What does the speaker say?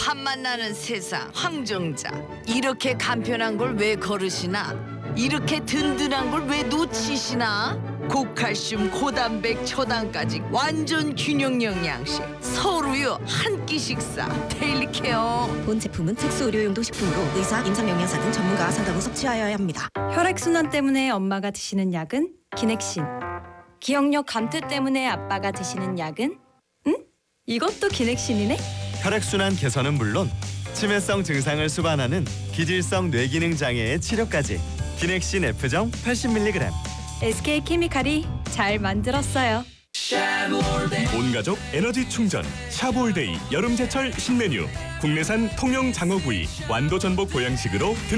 팥맛 나는 세상 황정자. 이렇게 간편한 걸 왜 거르시나? 이렇게 든든한 걸 왜 놓치시나? 고칼슘, 고단백, 초당까지 완전 균형 영양식. 서울우유 한 끼 식사. 데일리케어. 본 제품은 특수 의료용도 식품으로 의사, 임상영양사 등 전문가와 상담 후 섭취하여야 합니다. 혈액순환 때문에 엄마가 드시는 약은 기넥신. 기억력 감퇴 때문에 아빠가 드시는 약은? 응? 이것도 기넥신이네? 혈액순환 개선은 물론 치매성 증상을 수반하는 기질성 뇌기능 장애의 치료까지. 기넥신 F정 80mg. SK케미칼이 잘 만들었어요. 온가족 에너지 충전 샤볼데이 여름제철 신메뉴 국내산 통영 장어구이 완도 전복 보양식으로